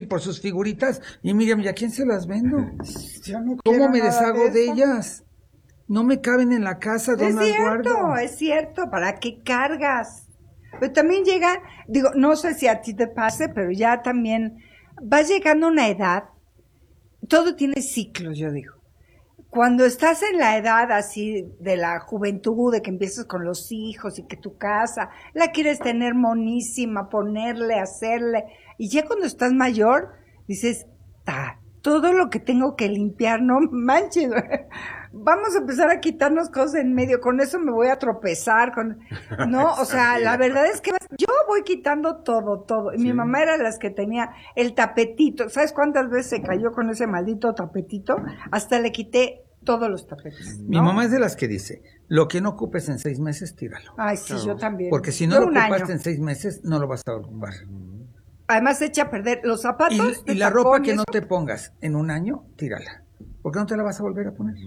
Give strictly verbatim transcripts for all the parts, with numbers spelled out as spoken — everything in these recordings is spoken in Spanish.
por sus figuritas. Y Miriam, ¿y a quién se las vendo? Yo no ¿Cómo me nada deshago de, de eso. ellas? No me caben en la casa, ¿dónde Es las cierto, guardo? es cierto, ¿para qué cargas? Pero también llega, digo, no sé si a ti te pase, pero ya también vas llegando a una edad, todo tiene ciclos, yo digo. Cuando estás en la edad así de la juventud, de que empiezas con los hijos y que tu casa la quieres tener monísima, ponerle, hacerle, y ya cuando estás mayor, dices, ta, todo lo que tengo que limpiar, no manches, vamos a empezar a quitarnos cosas en medio, con eso me voy a tropezar, con, no, o sea, la verdad es que yo voy quitando todo, todo, y sí. Mi mamá era de las que tenía el tapetito, ¿sabes cuántas veces se cayó con ese maldito tapetito? Hasta le quité todos los tapetes, ¿no? Mi mamá es de las que dice, lo que no ocupes en seis meses, tíralo. Ay, sí, claro. Yo también. Porque si no yo lo ocupaste año. en seis meses, no lo vas a ocupar. Además echa a perder los zapatos. Y, y la ropa que no te pongas en un año, tírala. Porque no te la vas a volver a poner.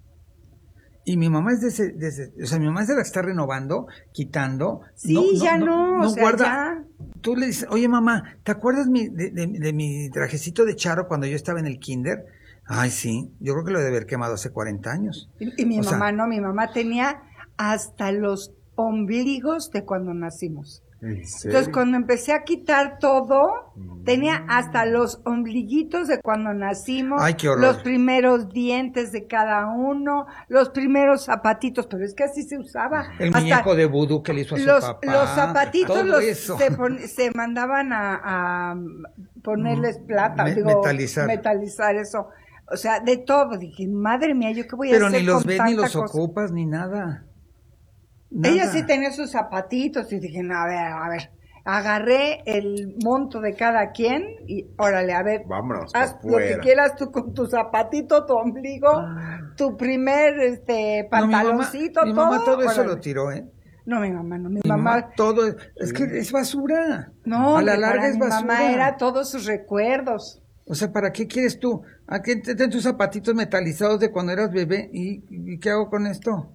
Y mi mamá es de ese, de ese, o sea, mi mamá es de la que está renovando, quitando. Sí, no, ya no, no, no o sea, guarda. Ya. Tú le dices, oye mamá, ¿te acuerdas mi, de, de, de mi trajecito de charro cuando yo estaba en el kinder? Ay, sí, yo creo que lo debe haber quemado hace cuarenta años. Y, y mi o mamá sea, no, mi mamá tenía hasta los ombligos de cuando nacimos. ¿En serio? Entonces, cuando empecé a quitar todo, mm. tenía hasta los ombliguitos de cuando nacimos, Ay, qué horror. Los primeros dientes de cada uno, los primeros zapatitos, pero es que así se usaba. El hasta muñeco de vudú que le hizo a su los, papá. Los zapatitos los se, pon, se mandaban a, a ponerles plata, Me, digo, metalizar. metalizar eso. O sea, de todo. Dije, madre mía, ¿yo qué voy a pero hacer ni los con ves, tanta ni los cosa? ocupas, ni nada. Nada. Ella sí tenía sus zapatitos y dije, no, a ver, a ver. Agarré el monto de cada quien y órale, a ver, vámonos, haz lo que quieras tú con tu zapatito, tu ombligo, ah. tu primer este pantaloncito, no, mi mamá, todo. Mi mamá todo eso órale. lo tiró, ¿eh? No, mi mamá, no, mi, mi mamá, mamá. Todo, es, es que es basura. No, a la larga es mi basura. mamá era todos sus recuerdos. O sea, ¿para qué quieres tú? ¿A qué te den tus zapatitos metalizados de cuando eras bebé? ¿Y, y qué hago con esto?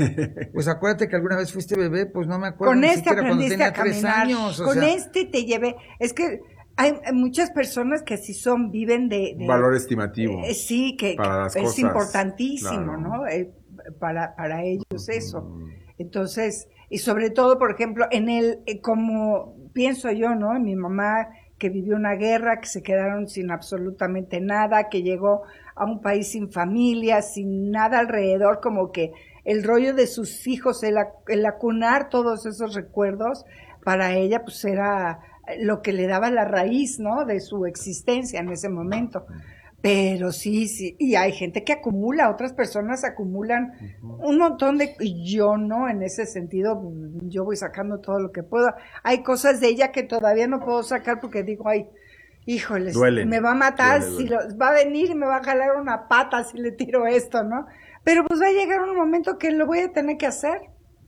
Pues acuérdate que alguna vez fuiste bebé, pues no me acuerdo. Con ni este siquiera aprendiste cuando tenía a caminar. Tres años, o con sea, este te llevé. Es que hay, hay muchas personas que así son, viven de... de valor estimativo. Eh, sí, que, para las que cosas, es importantísimo, claro. ¿no? Eh, para, para ellos eso. Entonces, y sobre todo, por ejemplo, en el, eh, como pienso yo, ¿no? Mi mamá que vivió una guerra, que se quedaron sin absolutamente nada, que llegó a un país sin familia, sin nada alrededor, como que el rollo de sus hijos, el, el acunar todos esos recuerdos, para ella pues era lo que le daba la raíz, ¿no? De su existencia en ese momento. Pero sí, sí, y hay gente que acumula, otras personas acumulan uh-huh. un montón de, y yo no, en ese sentido, yo voy sacando todo lo que puedo. Hay cosas de ella que todavía no puedo sacar porque digo, ay, híjoles, Duelen. me va a matar, Duele, si duele. lo, va a venir y me va a jalar una pata si le tiro esto, ¿no? Pero pues va a llegar un momento que lo voy a tener que hacer.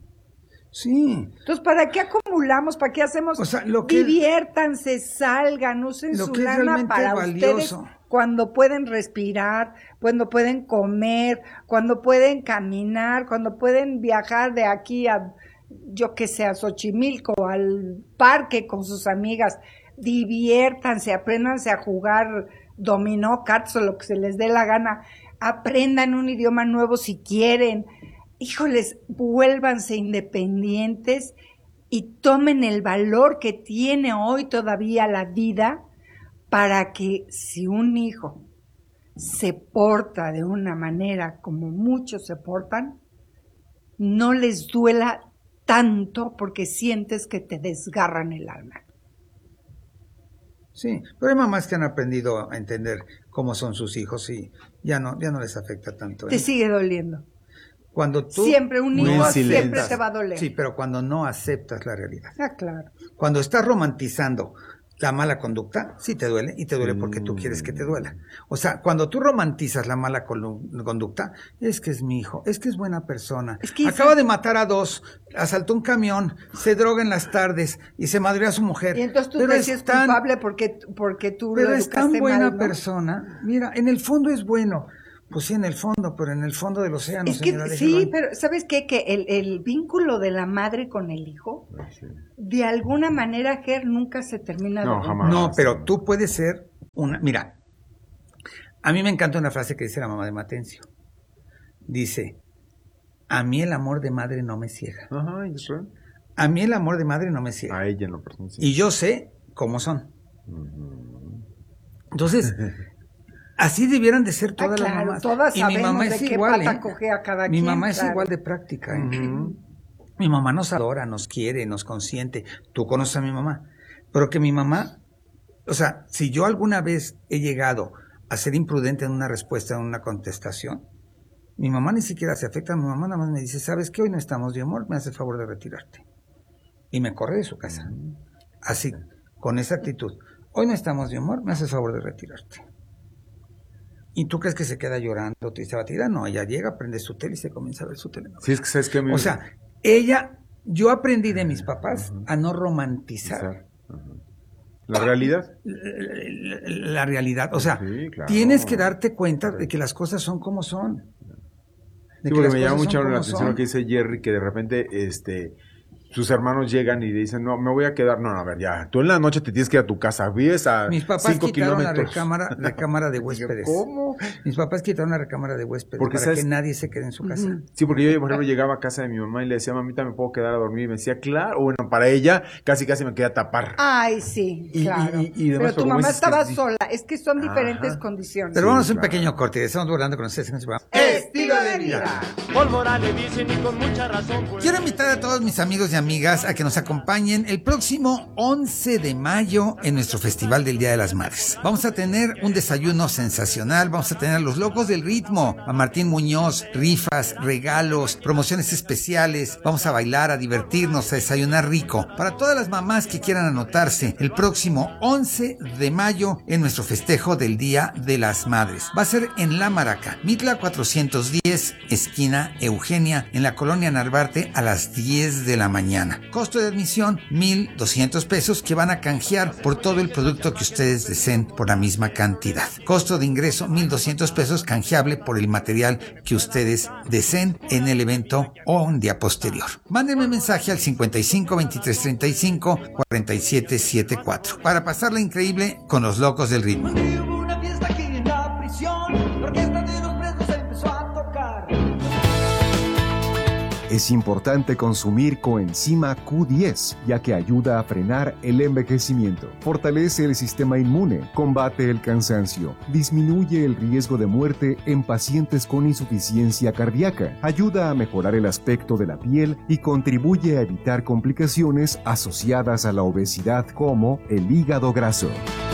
Sí. Entonces, ¿para qué acumulamos? ¿Para qué hacemos? O sea, lo que diviértanse, salgan, usen lo su que es lana para valioso. ustedes cuando pueden respirar, cuando pueden comer, cuando pueden caminar, cuando pueden viajar de aquí a, yo que sé, a Xochimilco, al parque con sus amigas. Diviértanse, apréndanse a jugar dominó, cartas o lo que se les dé la gana. Aprendan un idioma nuevo si quieren. Híjoles, vuélvanse independientes y tomen el valor que tiene hoy todavía la vida para que si un hijo se porta de una manera como muchos se portan, no les duela tanto porque sientes que te desgarran el alma. Sí, pero hay mamás que han aprendido a entender cómo son sus hijos y ya no, ya no les afecta tanto. ¿eh? Te sigue doliendo. Cuando tú siempre un hijo siempre siempre te va a doler. Sí, pero cuando no aceptas la realidad. Ah, claro. Cuando estás romantizando la mala conducta, sí te duele, y te duele porque tú quieres que te duela. O sea, cuando tú romantizas la mala conducta, es que es mi hijo, es que es buena persona. Es que acaba es... de matar a dos, asaltó un camión, se droga en las tardes y se madrió a su mujer. Y entonces tú pero te sientes tan, culpable porque, porque tú pero lo es tan buena mal, ¿no? persona. Mira, en el fondo es bueno. Pues sí, en el fondo, pero en el fondo del océano, es que, señora. Sí, pero ¿sabes qué? Que el, el vínculo de la madre con el hijo, sí. de alguna manera, Ger, nunca se termina no, de... Jamás. No, pero tú puedes ser una, mira, a mí me encanta una frase que dice la mamá de Matencio. Dice, a mí el amor de madre no me ciega. Ajá, ¿y eso? A mí el amor de madre no me ciega. A ella en lo personal. Sí. Y yo sé cómo son. Uh-huh. Entonces, así debieran de ser todas ah, claro, las mamás. Todas y mi mamá es igual, ¿eh? A cada mi quien, mamá claro. es igual de práctica. ¿eh? Uh-huh. Mi mamá nos adora, nos quiere, nos consiente. Tú conoces a mi mamá. Pero que mi mamá, o sea, si yo alguna vez he llegado a ser imprudente en una respuesta, en una contestación, mi mamá ni siquiera se afecta. Mi mamá nada más me dice, ¿sabes qué? Hoy no estamos de humor, me hace el favor de retirarte. Y me corre de su casa. Uh-huh. Así, con esa actitud. Hoy no estamos de humor, me hace el favor de retirarte. ¿Y tú crees que se queda llorando, triste, batida? No, ella llega, prende su tele y se comienza a ver su telenovela. Sí, es que sabes que mi... O sea, ella, yo aprendí de mis papás uh-huh. a no romantizar. Uh-huh. ¿La realidad? La, la, la realidad. O sea, sí, claro. Tienes que darte cuenta de que las cosas son como son. De sí, porque me llama mucho la atención lo que dice Jerry, que de repente, este... sus hermanos llegan y dicen, no, me voy a quedar, no, no, a ver, ya, tú en la noche te tienes que ir a tu casa, vives a Mis papás cinco quitaron kilómetros. la recámara, recámara de huéspedes. ¿Cómo? Mis papás quitaron la recámara de huéspedes porque, para ¿sabes? Que nadie se quede en su casa. Sí, porque yo, por ejemplo, llegaba a casa de mi mamá y le decía, mamita, ¿me puedo quedar a dormir? Y me decía, claro, bueno, para ella casi casi me quedé tapar. Ay, sí, y, claro. Y, y, y demás, pero tu mamá estaba que... sola, es que son diferentes Ajá. condiciones. Pero vamos a sí, un claro. pequeño corte, estamos hablando con ustedes en este programa. Estilo de vida. Pólvora le dicen y con mucha razón. Pues... Quiero invitar a todos mis amigos y amigas a que nos acompañen el próximo once de mayo en nuestro Festival del Día de las Madres. Vamos a tener un desayuno sensacional, vamos a tener a los locos del ritmo, a Martín Muñoz, rifas, regalos, promociones especiales, vamos a bailar, a divertirnos, a desayunar rico. Para todas las mamás que quieran anotarse, el próximo once de mayo en nuestro festejo del Día de las Madres. Va a ser en La Maraca, Mitla cuatrocientos diez, esquina Eugenia, en la colonia Narvarte a las diez de la mañana. Costo de admisión, mil doscientos pesos que van a canjear por todo el producto que ustedes deseen por la misma cantidad. Costo de ingreso, mil doscientos pesos canjeable por el material que ustedes deseen en el evento o un día posterior. Mándenme mensaje al cincuenta y cinco, veintitrés, treinta y cinco, cuarenta y siete setenta y cuatro para pasarla increíble con los locos del ritmo. Una fiesta aquí en la prisión, la orquesta de los presos empezó a tocar. Es importante consumir coenzima Q diez, ya que ayuda a frenar el envejecimiento, fortalece el sistema inmune, combate el cansancio, disminuye el riesgo de muerte en pacientes con insuficiencia cardíaca, ayuda a mejorar el aspecto de la piel y contribuye a evitar complicaciones asociadas a la obesidad como el hígado graso.